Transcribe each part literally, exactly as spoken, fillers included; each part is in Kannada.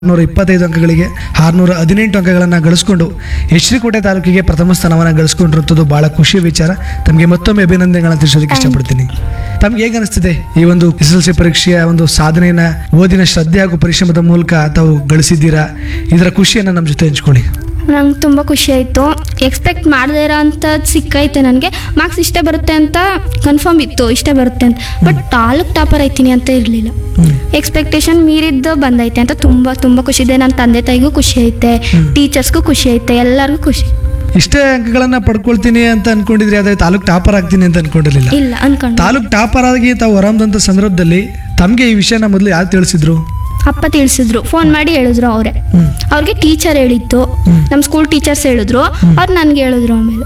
ನೂರ ಇಪ್ಪತ್ತೈದು ಅಂಕಗಳಿಗೆ ಆರುನೂರ ಹದಿನೆಂಟು ಅಂಕಗಳನ್ನು ಗಳಿಸ್ಕೊಂಡು ಎಚ್ಡಿಕೋಟೆ ತಾಲೂಕಿಗೆ ಪ್ರಥಮ ಸ್ಥಾನವನ್ನು ಗಳಿಸ್ಕೊಂಡಿರುವಂಥದ್ದು ಬಹಳ ಖುಷಿಯ ವಿಚಾರ. ತಮಗೆ ಮತ್ತೊಮ್ಮೆ ಅಭಿನಂದನೆಗಳನ್ನು ತಿಳಿಸೋದಕ್ಕೆ ಇಷ್ಟಪಡ್ತೀನಿ. ತಮ್ಗೆ ಹೇಗೆ ಅನಿಸ್ತಿದೆ ಈ ಒಂದು ಎಸ್ ಎಲ್ ಸಿ ಪರೀಕ್ಷೆಯ ಒಂದು ಸಾಧನೆಯನ್ನ ಓದಿನ ಶ್ರದ್ಧೆ ಹಾಗೂ ಪರಿಶ್ರಮದ ಮೂಲಕ ತಾವು ಗಳಿಸಿದ್ದೀರಾ? ಇದರ ಖುಷಿಯನ್ನು ನಮ್ಮ ಜೊತೆ ಹಂಚ್ಕೊಳ್ಳಿ. ನಂಗೆ ತುಂಬ ಖುಷಿ ಆಯಿತು. ಎಕ್ಸ್ಪೆಕ್ಟ್ ಮಾಡದೇ ಇರೋ ಅಂಥದ್ದು ಸಿಕ್ಕೈತೆ. ನನಗೆ ಮಾರ್ಕ್ಸ್ ಇಷ್ಟೇ ಬರುತ್ತೆ ಅಂತ ಕನ್ಫರ್ಮ್ ಇತ್ತು, ಇಷ್ಟೇ ಬರುತ್ತೆ ಅಂತ. ಬಟ್ ತಾಲೂಕ್ ಟಾಪರ್ ಆಯ್ತೀನಿ ಅಂತ ಇರಲಿಲ್ಲ. ಎಕ್ಸ್ಪೆಕ್ಟೇಷನ್ ಮೀರಿದ್ದು ಬಂದೈತೆ ಅಂತ ತುಂಬ ತುಂಬ ಖುಷಿ ಇದೆ. ನನ್ನ ತಂದೆ ತಾಯಿಗೂ ಖುಷಿ ಐತೆ, ಟೀಚರ್ಸ್ಗೂ ಖುಷಿ ಐತೆ, ಎಲ್ಲರಿಗೂ ಖುಷಿ. ಇಷ್ಟೇ ಅಂಕಗಳನ್ನ ಪಡ್ಕೊಳ್ತೀನಿ ಅಂತ ಅನ್ಕೊಂಡಿದ್ರಿ, ಆದರೆ ತಾಲೂಕ್ ಟಾಪರ್ ಆಗ್ತೀನಿ ಅಂತ ಅನ್ಕೊಂಡಿರಲಿಲ್ಲ. ಇಲ್ಲ ಅನ್ಕೊಂಡು ತಾಲೂಕ್ ಟಾಪರ್ ಆಗಿ ತಾವು ಹೊರಹೊಮ್ಮದಂಥ ಸಂದರ್ಭದಲ್ಲಿ ತಮಗೆ ಈ ವಿಷಯನ ಮೊದಲು ಯಾರು ತಿಳಿಸಿದ್ರು? ಅಪ್ಪ ತಿಳಿಸಿದ್ರು, ಫೋನ್ ಮಾಡಿ ಹೇಳಿದ್ರು ಅವರೇ. ಅವ್ರಿಗೆ ಟೀಚರ್ ಹೇಳಿತ್ತು, ನಮ್ಮ ಸ್ಕೂಲ್ ಟೀಚರ್ಸ್ ಹೇಳಿದ್ರು, ಅವ್ರು ನನಗೆ ಹೇಳಿದ್ರು. ಆಮೇಲೆ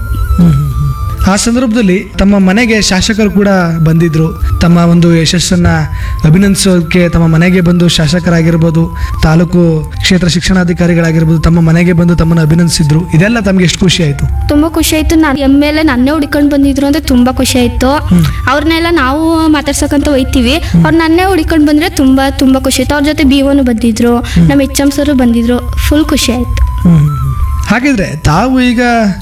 ಆ ಸಂದರ್ಭದಲ್ಲಿ ತಮ್ಮ ಮನೆಗೆ ಶಾಸಕರು ಕೂಡ ಬಂದಿದ್ರು. ತಮ್ಮ ಒಂದು ಯಶಸ್ಸನ್ನ ಅಭಿನಂದಿಸೋದಕ್ಕೆ ತಮ್ಮ ಮನೆಗೆ ಬಂದು ಶಾಸಕರಾಗಿರ್ಬೋದು, ತಾಲೂಕು ಕ್ಷೇತ್ರ ಶಿಕ್ಷಣಾಧಿಕಾರಿಗಳಾಗಿರ್ಬೋದು, ತಮ್ಮ ಮನೆಗೆ ಬಂದು ತಮ್ಮನ್ನು ಅಭಿನಂದಿಸಿದ್ರು. ಇದೆಲ್ಲ ತಮಗೆ ಎಷ್ಟು ಖುಷಿ ಆಯಿತು? ತುಂಬ ಖುಷಿ ಆಯಿತು. ನಾನು ಎಮ್ ಎಲ್ ಎ ನನ್ನೇ ಹುಡ್ಕೊಂಡು ಬಂದಿದ್ರು ಅಂದರೆ ತುಂಬ ಖುಷಿ ಆಯಿತು. ಅವ್ರನ್ನೆಲ್ಲ ನಾವು ಮಾತಾಡ್ಸಕ್ಕಂತ ಹೋಯ್ತೀವಿ, ಅವ್ರು ನನ್ನೇ ಹುಡ್ಕೊಂಡು ಬಂದರೆ ತುಂಬ ತುಂಬ ಖುಷಿ ಆಯಿತು. ಅವ್ರ ಜೊತೆ ಬಿ ಒನು ಬಂದಿದ್ರು, ನಮ್ಮ ಎಚ್ ಎಮ್ ಸರು ಬಂದಿದ್ರು. ಫುಲ್ ಖುಷಿ ಆಯಿತು. ಹಾಗಿದ್ರೆ ತಾವು ಈಗ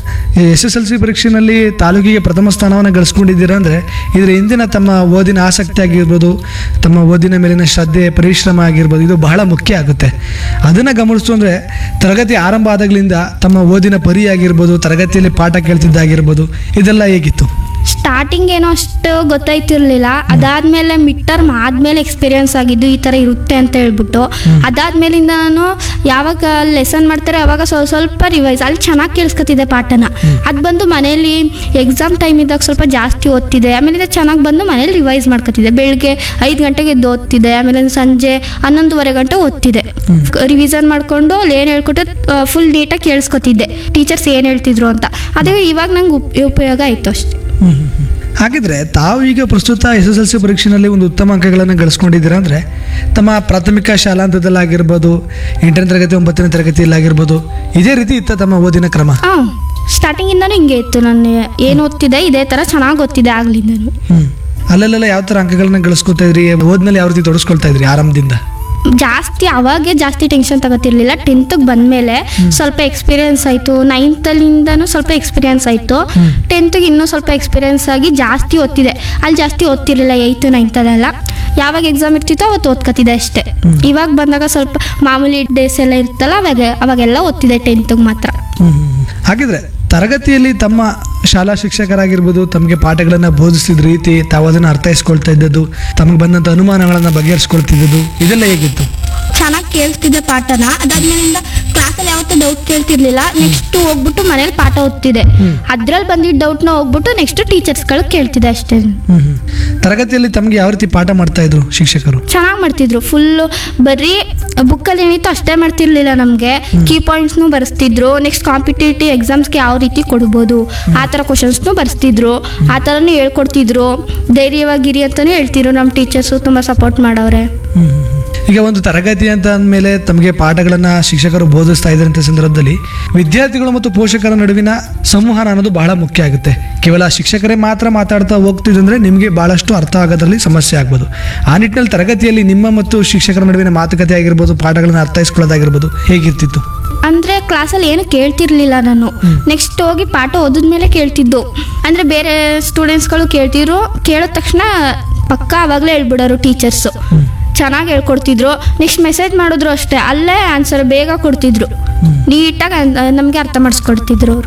ಎಸ್ ಎಸ್ ಎಲ್ ಸಿ ಪರೀಕ್ಷೆಯಲ್ಲಿ ತಾಲೂಕಿಗೆ ಪ್ರಥಮ ಸ್ಥಾನವನ್ನು ಗಳಿಸ್ಕೊಂಡಿದ್ದೀರಾ ಅಂದರೆ ಇದರ ಹಿಂದಿನ ತಮ್ಮ ಓದಿನ ಆಸಕ್ತಿ ಆಗಿರ್ಬೋದು, ತಮ್ಮ ಓದಿನ ಮೇಲಿನ ಶ್ರದ್ಧೆ ಪರಿಶ್ರಮ ಆಗಿರ್ಬೋದು, ಇದು ಬಹಳ ಮುಖ್ಯ ಆಗುತ್ತೆ. ಅದನ್ನು ಗಮನಿಸ್ತು ಅಂದರೆ ತರಗತಿ ಆರಂಭ ಆದಾಗಲಿಂದ ತಮ್ಮ ಓದಿನ ಪರಿ ಆಗಿರ್ಬೋದು, ತರಗತಿಯಲ್ಲಿ ಪಾಠ ಕೇಳ್ತಿದ್ದಾಗಿರ್ಬೋದು, ಇದೆಲ್ಲ ಹೇಗಿತ್ತು? ಸ್ಟಾರ್ಟಿಂಗ್ ಏನೋ ಅಷ್ಟು ಗೊತ್ತಾಯ್ತಿರ್ಲಿಲ್ಲ. ಅದಾದ್ಮೇಲೆ ಮಿಡ್ ಟರ್ಮ್ ಆದ್ಮೇಲೆ ಎಕ್ಸ್ಪೀರಿಯನ್ಸ್ ಆಗಿದ್ದು ಈ ಥರ ಇರುತ್ತೆ ಅಂತ ಹೇಳ್ಬಿಟ್ಟು, ಅದಾದ್ಮೇಲಿಂದ ನಾನು ಯಾವಾಗ ಲೆಸನ್ ಮಾಡ್ತಾರೆ ಅವಾಗ ಸ್ವಲ್ಪ ಸ್ವಲ್ಪ ರಿವೈಸ್, ಅಲ್ಲಿ ಚೆನ್ನಾಗಿ ಕೇಳಿಸ್ಕೊತಿದ್ದೆ ಪಾಠನ. ಅದು ಬಂದು ಮನೇಲಿ ಎಕ್ಸಾಮ್ ಟೈಮ್ ಇದ್ದಾಗ ಸ್ವಲ್ಪ ಜಾಸ್ತಿ ಓದ್ತಿದ್ದೆ. ಆಮೇಲೆ ಚೆನ್ನಾಗಿ ಬಂದು ಮನೇಲಿ ರಿವೈಸ್ ಮಾಡ್ಕೊತಿದ್ದೆ. ಬೆಳಿಗ್ಗೆ ಐದು ಗಂಟೆಗೆ ಎದ್ದು ಓದ್ತಿದ್ದೆ, ಆಮೇಲೆ ಸಂಜೆ ಹನ್ನೊಂದುವರೆ ಗಂಟೆ ಓದ್ತಿದ್ದೆ. ರಿವಿಸನ್ ಮಾಡಿಕೊಂಡು ಅಲ್ಲಿ ಏನು ಹೇಳ್ಕೊಟ್ಟು ಫುಲ್ ನೀಟಾಗಿ ಕೇಳಿಸ್ಕೊತಿದ್ದೆ ಟೀಚರ್ಸ್ ಏನು ಹೇಳ್ತಿದ್ರು ಅಂತ. ಅದೇ ಇವಾಗ ನಂಗೆ ಉಪ್ ಉಪಯೋಗ ಆಯಿತು ಅಷ್ಟೇ. ಹಾಗಿದ್ರೆ ತಾವು ಈಗ ಪ್ರಸ್ತುತ ಎಸ್ ಎಸ್ ಎಲ್ ಸಿ ಪರೀಕ್ಷೆಯಲ್ಲಿ ಒಂದು ಉತ್ತಮ ಅಂಕಗಳನ್ನು ಗಳಿಸ್ಕೊಂಡಿದ್ದೀರಾ ಅಂದರೆ ತಮ್ಮ ಪ್ರಾಥಮಿಕ ಶಾಲಾಂತದಲ್ಲಾಗಿರ್ಬೋದು, ಎಂಟನೇ ತರಗತಿ ಒಂಬತ್ತನೇ ತರಗತಿಯಲ್ಲಾಗಿರ್ಬೋದು, ಇದೇ ರೀತಿ ಇತ್ತ ತಮ್ಮ ಓದಿನ ಕ್ರಮ? ಹಾಂ, ಸ್ಟಾರ್ಟಿಂಗಿಂದನೂ ಹಿಂಗೆ ಇತ್ತು. ನಾನು ಏನು ಓದ್ತಿದ್ದೆ ಇದೇ ಥರ ಚೆನ್ನಾಗಿ ಓದ್ತಿದ್ದೆ ಆಗ್ಲಿಂದನು. ಹ್ಞೂ ಅಲ್ಲೆಲ್ಲ ಯಾವ ಥರ ಅಂಕಗಳನ್ನ ಗಳಿಸ್ಕೊತಾ ಇದ್ರಿ? ಓದ್ಮೇಲೆ ಯಾವ ರೀತಿ ತೊಡಸ್ಕೊಳ್ತಾ ಇದ್ರಿ ಆರಂಭದಿಂದ? ಜಾಸ್ತಿ ಅವಾಗೆ ಜಾಸ್ತಿ ಟೆನ್ಷನ್ ತಗೋತಿರ್ಲಿಲ್ಲ. ಟೆಂತ್ಗೆ ಬಂದಮೇಲೆ ಸ್ವಲ್ಪ ಎಕ್ಸ್ಪೀರಿಯನ್ಸ್ ಆಯಿತು. ನೈನ್ತಲ್ಲಿಂದನೂ ಸ್ವಲ್ಪ ಎಕ್ಸ್ಪೀರಿಯನ್ಸ್ ಆಯಿತು. ಟೆಂತ್ಗೆ ಇನ್ನೂ ಸ್ವಲ್ಪ ಎಕ್ಸ್ಪೀರಿಯನ್ಸ್ ಆಗಿ ಜಾಸ್ತಿ ಓದ್ತಿದ್ದೆ. ಅಲ್ಲಿ ಜಾಸ್ತಿ ಓದ್ತಿರ್ಲಿಲ್ಲ ಏಯ್ತು ನೈನ್ತಲ್ಲೆಲ್ಲ. ಯಾವಾಗ ಎಕ್ಸಾಮ್ ಇರ್ತಿತ್ತೋ ಅವತ್ತು ಓದ್ಕೊತಿದ್ದೆ ಅಷ್ಟೇ. ಇವಾಗ ಬಂದಾಗ ಸ್ವಲ್ಪ ಮಾಮೂಲಿ ಡೇಸ್ ಎಲ್ಲ ಇರ್ತಲ್ಲ, ಅವಾಗ ಅವಾಗೆಲ್ಲ ಓದ್ತಿದ್ದೆ ಟೆಂತ್ಗೆ ಮಾತ್ರ. ಹಾಗಿದ್ರೆ ತರಗತಿಯಲ್ಲಿ ತಮ್ಮ ಶಾಲಾ ಶಿಕ್ಷಕರಾಗಿರ್ಬೋದು ತಮಗೆ ಪಾಠಗಳನ್ನು ಬೋಧಿಸಿದ ರೀತಿ, ತಾವು ಅದನ್ನು ಅರ್ಥೈಸ್ಕೊಳ್ತಾ ಇದ್ದದ್ದು, ತಮಗೆ ಬಂದಂಥ ಅನುಮಾನಗಳನ್ನು ಬಗೆಹರಿಸ್ಕೊಳ್ತಿದ್ದದ್ದು, ಇದೆಲ್ಲ ಹೇಗಿತ್ತು? ಚೆನ್ನಾಗಿ ಕೇಳಿಸ್ತಿದ್ದೆ ಪಾಠನ. ಅದಾದ್ಮೇಲಿಂದ ಕ್ಲಾಸಲ್ಲಿ ಯಾವತ್ತೂ ಡೌಟ್ ಕೇಳ್ತಿರ್ಲಿಲ್ಲ. ನೆಕ್ಸ್ಟ್ ಹೋಗ್ಬಿಟ್ಟು ಮನೇಲಿ ಪಾಠ ಓದ್ತಿದ್ದೆ. ಅದ್ರಲ್ಲಿ ಬಂದಿದ್ದ ಡೌಟ್ನ ಹೋಗ್ಬಿಟ್ಟು ನೆಕ್ಸ್ಟ್ ಟೀಚರ್ಸ್ಗಳು ಕೇಳ್ತಿದ್ದೆ ಅಷ್ಟೇ. ತರಗತಿಯಲ್ಲಿ ತಮಗೆ ಯಾವ ರೀತಿ ಪಾಠ ಮಾಡ್ತಾ ಇದ್ರು ಶಿಕ್ಷಕರು? ಚೆನ್ನಾಗಿ ಮಾಡ್ತಿದ್ರು. ಫುಲ್ಲು ಬರೀ ಬುಕ್ಕಲ್ಲಿ ಏನಿತ್ತು ಅಷ್ಟೇ ಮಾಡ್ತಿರ್ಲಿಲ್ಲ. ನಮಗೆ ಕೀ ಪಾಯಿಂಟ್ಸ್ನು ಬರೆಸ್ತಿದ್ರು. ನೆಕ್ಸ್ಟ್ ಕಾಂಪಿಟೇಟಿವ್ ಎಕ್ಸಾಮ್ಸ್ಗೆ ಯಾವ ರೀತಿ ಕೊಡ್ಬೋದು ಆ ಥರ ಕ್ವಶನ್ಸ್ನು ಬರೆಸ್ತಿದ್ರು. ಆ ಥರನೂ ಹೇಳ್ಕೊಡ್ತಿದ್ರು. ಧೈರ್ಯವಾಗಿರಿ ಅಂತಲೂ ಹೇಳ್ತಿದ್ರು. ನಮ್ಮ ಟೀಚರ್ಸು ತುಂಬ ಸಪೋರ್ಟ್ ಮಾಡವ್ರೆ. ಈಗ ಒಂದು ತರಗತಿ ಅಂತ ಅಂದಮೇಲೆ ತಮಗೆ ಪಾಠಗಳನ್ನು ಶಿಕ್ಷಕರು ಬೋಧಿಸ್ತಾ ಇದ್ದಂಥ ಸಂದರ್ಭದಲ್ಲಿ ವಿದ್ಯಾರ್ಥಿಗಳು ಮತ್ತು ಪೋಷಕರ ನಡುವಿನ ಸಂವಹನ ಅನ್ನೋದು ಬಹಳ ಮುಖ್ಯ ಆಗುತ್ತೆ. ಕೇವಲ ಶಿಕ್ಷಕರೇ ಮಾತ್ರ ಮಾತಾಡ್ತಾ ಹೋಗ್ತಿದ್ರೆ ನಿಮಗೆ ಬಹಳಷ್ಟು ಅರ್ಥ ಆಗೋದ್ರಲ್ಲಿ ಸಮಸ್ಯೆ ಆಗ್ಬೋದು. ಆ ನಿಟ್ಟಿನಲ್ಲಿ ತರಗತಿಯಲ್ಲಿ ನಿಮ್ಮ ಮತ್ತು ಶಿಕ್ಷಕರ ನಡುವಿನ ಮಾತುಕತೆ ಆಗಿರ್ಬೋದು, ಪಾಠಗಳನ್ನು ಅರ್ಥೈಸ್ಕೊಳ್ಳೋದಾಗಿರ್ಬೋದು, ಹೇಗಿರ್ತಿತ್ತು? ಅಂದರೆ ಕ್ಲಾಸಲ್ಲಿ ಏನು ಕೇಳ್ತಿರ್ಲಿಲ್ಲ ನಾನು. ನೆಕ್ಸ್ಟ್ ಹೋಗಿ ಪಾಠ ಓದಿದ್ಮೇಲೆ ಕೇಳ್ತಿದ್ದು. ಅಂದರೆ ಬೇರೆ ಸ್ಟೂಡೆಂಟ್ಸ್ಗಳು ಕೇಳ್ತಿದ್ರು, ಕೇಳಿದ ತಕ್ಷಣ ಪಕ್ಕ ಆವಾಗಲೇ ಹೇಳ್ಬಿಡೋರು ಟೀಚರ್ಸು. ಚೆನ್ನಾಗಿ ಹೇಳ್ಕೊಡ್ತಿದ್ರು. ನೆಕ್ಸ್ಟ್ ಮೆಸೇಜ್ ಮಾಡಿದ್ರು ಅಷ್ಟೇ, ಅಲ್ಲೇ ಆನ್ಸರ್ ಬೇಗ ಕೊಡ್ತಿದ್ರು. ನೀಟಾಗಿ ನಮಗೆ ಅರ್ಥ ಮಾಡಿಸ್ಕೊಡ್ತಿದ್ರು ಅವರು.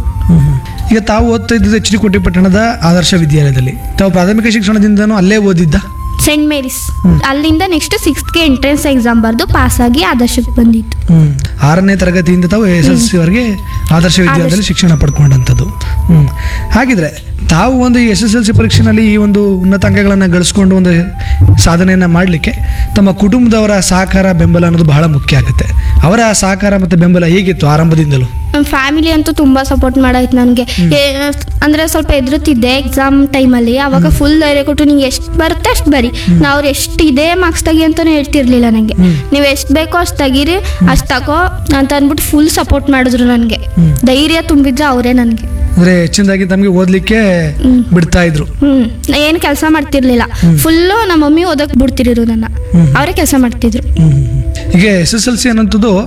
ಈಗ ತಾವು ಓದ್ತಾ ಇದ್ದಿದ್ದು ಎಚ್ ಡಿ ಕೋಟೆ ಪಟ್ಟಣದ ಆದರ್ಶ ವಿದ್ಯಾಲಯದಲ್ಲಿ. ತಾವು ಪ್ರಾಥಮಿಕ ಶಿಕ್ಷಣದಿಂದನೂ ಅಲ್ಲೇ ಓದಿದ್ದ? Scent Mary's. ಅಲ್ಲಿಂದ ನೆಕ್ಸ್ಟ್ ಸಿಕ್ಸ್ತ್ಗೆ ಎಂಟ್ರೆನ್ಸ್ ಎಕ್ಸಾಮ್ ಬರೆದು ಪಾಸ್ ಆಗಿ ಆದರ್ಶಕ್ಕೆ ಬಂದಿತ್ತು. ಹ್ಮ್ ಆರನೇ ತರಗತಿಯಿಂದ ತಾವು ಎಸ್ ಎಸ್ ಸಿ ವರೆಗೆ ಆದರ್ಶ ವಿದ್ಯಾಲಯದಲ್ಲಿ ಶಿಕ್ಷಣ ಪಡ್ಕೊಂಡಂಥದ್ದು. ಹ್ಮ್ ಹಾಗಿದ್ರೆ ತಾವು ಒಂದು ಎಸ್ ಎಸ್ ಎಲ್ ಸಿ ಪರೀಕ್ಷೆಯಲ್ಲಿ ಈ ಒಂದು ಉನ್ನತ ಅಂಕಗಳನ್ನು ಗಳಿಸ್ಕೊಂಡು ಒಂದು ಸಾಧನೆಯನ್ನು ಮಾಡಲಿಕ್ಕೆ ತಮ್ಮ ಕುಟುಂಬದವರ ಸಹಕಾರ ಬೆಂಬಲ ಅನ್ನೋದು ಬಹಳ ಮುಖ್ಯ ಆಗುತ್ತೆ. ಅವರ ಸಹಕಾರ ಮತ್ತು ಬೆಂಬಲ ಹೇಗಿತ್ತು ಆರಂಭದಿಂದಲೂ? ನಮ್ಮ ಫ್ಯಾಮಿಲಿ ಅಂತೂ ತುಂಬ ಸಪೋರ್ಟ್ ಮಾಡಾಯ್ತು ನನಗೆ. ಅಂದರೆ ಸ್ವಲ್ಪ ಎದುರುತ್ತಿದ್ದೆ ಎಕ್ಸಾಮ್ ಟೈಮಲ್ಲಿ. ಆವಾಗ ಫುಲ್ ಧೈರ್ಯ ಕೊಟ್ಟು ನಿಂಗೆ ಎಷ್ಟು ಬರುತ್ತೆ ಅಷ್ಟು ಬರಿ, ನಾವು ಅವ್ರು ಎಷ್ಟು ಇದೇ ಮಾರ್ಕ್ಸ್ ತೆಗಿ ಅಂತಲೂ ಹೇಳ್ತಿರ್ಲಿಲ್ಲ ನನಗೆ. ನೀವು ಎಷ್ಟು ಬೇಕೋ ಅಷ್ಟು ತೆಗೀರಿ, ಅಷ್ಟು ತಗೋ ಅಂತ ಅಂದ್ಬಿಟ್ಟು ಫುಲ್ ಸಪೋರ್ಟ್ ಮಾಡಿದ್ರು ನನಗೆ. ಧೈರ್ಯ ತುಂಬಿದ್ರು ಅವರೇ ನನಗೆ. ಅಂದ್ರೆ ಹೆಚ್ಚಿನದಾಗಿ ತಮಗೆ ಓದ್ಲಿಕ್ಕೆ ಬಿಡ್ತಾ ಇದ್ರು? ಹ್ಮ್ ಏನು ಕೆಲಸ ಮಾಡ್ತಿರ್ಲಿಲ್ಲ. ಫುಲ್ಲು ನಮ್ಮ ಮಮ್ಮಿ ಓದಕ್ ಬಿಡ್ತಿದ್ರು ನನ್ನ, ಅವರೇ ಕೆಲಸ ಮಾಡ್ತಿದ್ರು. ಹೀಗೆ ಎಸ್ ಎಸ್ ಎಲ್ ಸಿ ಅನ್ನೋಂಥದ್ದು